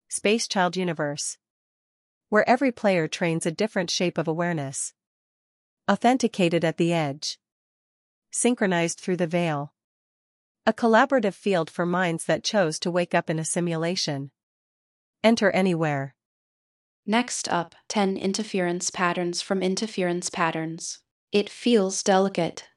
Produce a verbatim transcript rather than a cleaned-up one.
Space Child Universe, where every player trains a different shape of awareness. Authenticated at the edge. Synchronized through the veil. A collaborative field for minds that chose to wake up in a simulation. Enter anywhere. Next up, ten interference patterns from Interference Patterns. It feels delicate,